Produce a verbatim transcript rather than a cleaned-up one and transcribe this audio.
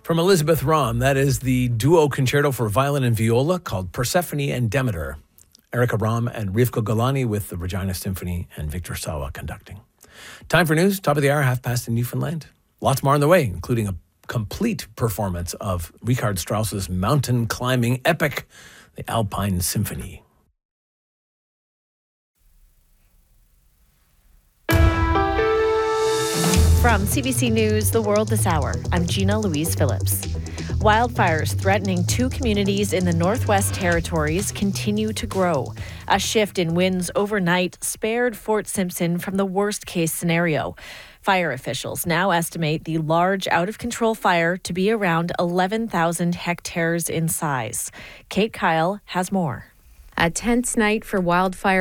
From Elizabeth Rahm, that is the duo concerto for violin and viola called Persephone and Demeter. Erica Rahm and Rivka Golani with the Regina Symphony and Victor Sawa conducting. Time for news, top of the hour, half past in Newfoundland. Lots more on the way, including a complete performance of Richard Strauss's mountain climbing epic, the Alpine Symphony. From C B C News, The World This Hour, I'm Gina Louise Phillips. Wildfires threatening two communities in the Northwest Territories continue to grow. A shift in winds overnight spared Fort Simpson from the worst-case scenario. Fire officials now estimate the large, out-of-control fire to be around eleven thousand hectares in size. Kate Kyle has more. A tense night for wildfire